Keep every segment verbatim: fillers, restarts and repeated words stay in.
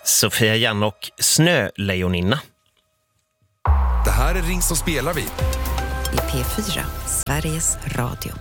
Sofia Jan och Snölejoninna. Det här är Ring så spelar vi. I P fyra, Sveriges Radio.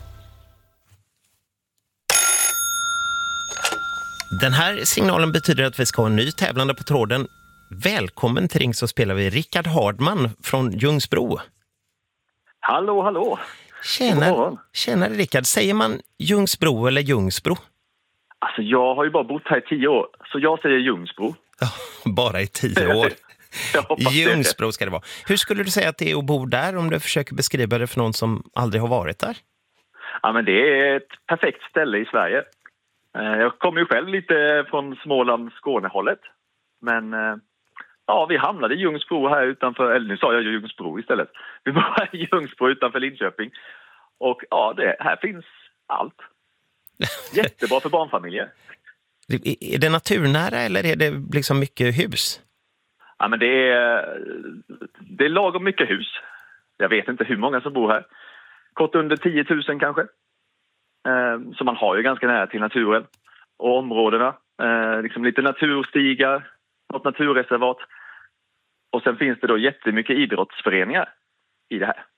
Den här signalen betyder att vi ska ha en ny tävlande på tråden. Välkommen till Ring så spelar vi. Rickard Hardman från Ljungsbro. Hallå, hallå. Tjena, tjena Rickard. Säger man Ljungsbro eller Ljungsbro? Alltså jag har ju bara bott här i tio år, så jag säger Ljungsbro. Ja, bara i tio år. Ljungsbro ska det vara. Hur skulle du säga att det är att bo där om du försöker beskriva det för någon som aldrig har varit där? Ja, men det är ett perfekt ställe i Sverige. Jag kommer ju själv lite från Småland, Skånehållet. Men ja, vi hamnade i Ljungsbro här utanför, eller nu sa jag ju Ljungsbro istället. Vi var i Ljungsbro utanför Linköping. Och ja, det, här finns allt. Jättebra för barnfamiljer. Är det naturnära eller är det liksom mycket hus? Ja, men det är, det är lagom mycket hus. Jag vet inte hur många som bor här. Kort under tio tusen kanske. Eh, så man har ju ganska nära till naturen. Och områdena. Eh, liksom lite naturstigar. Något naturreservat. Och sen finns det då jättemycket idrottsföreningar i det här.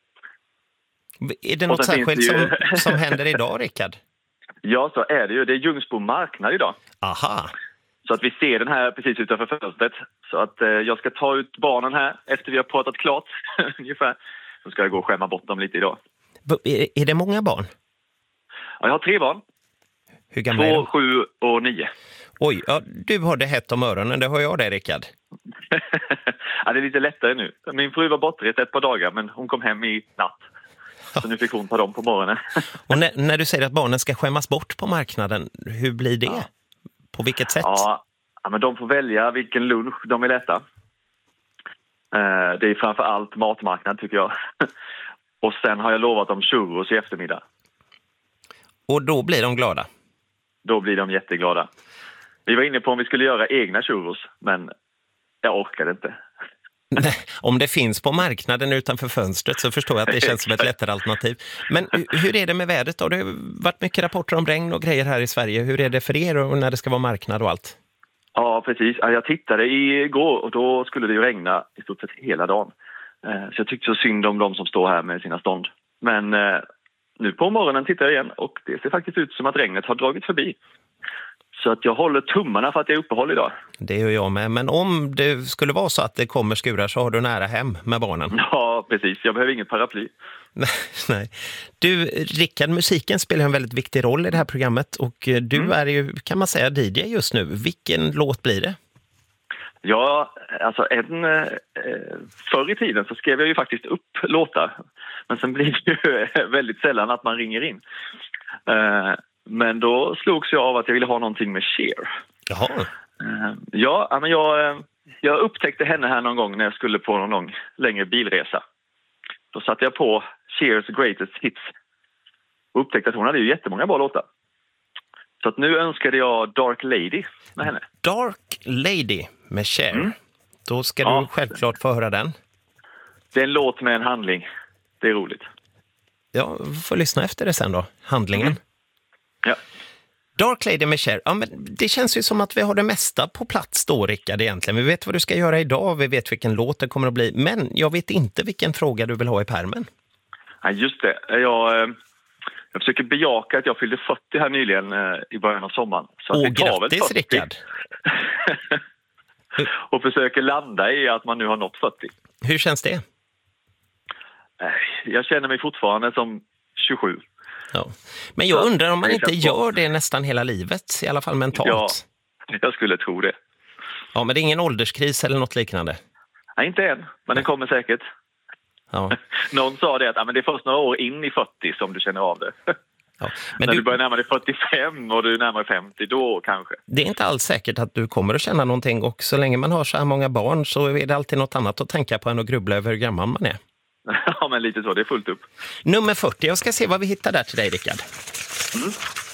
Är det något särskilt det ju... som, som händer idag, Rickard? Ja, så är det ju. Det är Ljungsbro marknad idag. Aha. Så att vi ser den här precis utanför fönstret. Så att eh, jag ska ta ut barnen här efter vi har pratat klart ungefär. Så ska jag gå och skämma bort dem lite idag. Är, är det många barn? Ja, jag har tre barn. Hur gamla Två, är de? sju och nio. Oj, ja, du har det hett om öronen. Det har jag det, Rickard. Ja, det är lite lättare nu. Min fru var bortrest ett par dagar, men hon kom hem i natt. Så nu fick hon ta dem på morgonen. Och när, när du säger att barnen ska skämmas bort på marknaden, hur blir det? Ja. På vilket sätt? Ja, ja, men de får välja vilken lunch de vill äta. Eh, det är framför allt matmarknad tycker jag. Och sen har jag lovat dem churros i eftermiddag. Och då blir de glada? Då blir de jätteglada. Vi var inne på om vi skulle göra egna churros, men jag orkade inte. Nej, om det finns på marknaden utanför fönstret så förstår jag att det känns som ett lättare alternativ. Men hur är det med vädret då? Det har varit mycket rapporter om regn och grejer här i Sverige. Hur är det för er och när det ska vara marknad och allt? Ja, precis. Jag tittade igår och då skulle det ju regna i stort sett hela dagen. Så jag tyckte så synd om de som står här med sina stånd. Men nu på morgonen tittar jag igen och det ser faktiskt ut som att regnet har dragit förbi. Så att jag håller tummarna för att det är uppehåll idag. Det gör jag med. Men om det skulle vara så att det kommer skurar så har du nära hem med barnen. Ja, precis. Jag behöver inget paraply. Nej, nej. Du, Rickard, musiken spelar en väldigt viktig roll i det här programmet. Och du mm. är ju, kan man säga, D J just nu. Vilken låt blir det? Ja, alltså en, eh, förr i tiden så skrev jag ju faktiskt upp låtar. Men sen blir det ju väldigt sällan att man ringer in. Eh, Men då slogs jag av att jag ville ha någonting med Cher. Jaha. Ja, men jag, jag upptäckte henne här någon gång när jag skulle på någon lång, längre bilresa. Då satte jag på Chers Greatest Hits och upptäckte att hon hade ju jättemånga bra låtar. Så att nu önskade jag Dark Lady med henne. Dark Lady med Cher. Mm. Då ska ja. du självklart få höra den. Det är en låt med en handling. Det är roligt. Ja, får lyssna efter det sen då. Handlingen. Mm. Ja. Dark Lady med Cher. Ja, men det känns ju som att vi har det mesta på plats då, Rickard, egentligen. Vi vet vad du ska göra idag, vi vet vilken låt det kommer att bli. Men jag vet inte vilken fråga du vill ha i pärmen. Ja, just det. Jag, jag försöker bejaka att jag fyllde fyrtio här nyligen i början av sommaren. Så Åh, att det tar grattis, väl Rickard! Och försöker landa i att man nu har nått fyrtio. Hur känns det? Jag känner mig fortfarande som tjugosju. Ja. Men jag undrar om man inte gör det nästan hela livet, i alla fall mentalt. Ja, jag skulle tro det. Ja, men det är ingen ålderskris eller något liknande? Nej, inte än, men den kommer säkert. Ja. Någon sa det att ja, men det är först några år in i fyrtio som du känner av det. Ja, men när du... du börjar närma dig fyrtiofem och du är närmare femtio, då kanske. Det är inte alls säkert att du kommer att känna någonting, och så länge man har så här många barn så är det alltid något annat att tänka på än att grubbla över hur gammal man är. Ja, men lite så, det är fullt upp. Nummer fyrtio, jag ska se vad vi hittar där till dig, Rickard. Mm.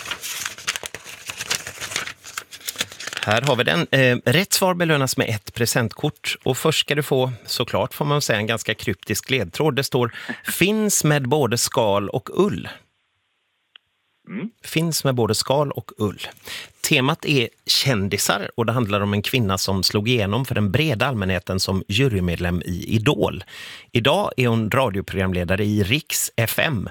Här har vi den. Eh, rätt svar belönas med ett presentkort. Och först ska du få, såklart får man säga, en ganska kryptisk ledtråd. Det står, finns med både skal och ull. Mm. Finns med både skal och ull. Temat är kändisar och det handlar om en kvinna som slog igenom för den breda allmänheten som jurymedlem i Idol. Idag är hon radioprogramledare i Riks F M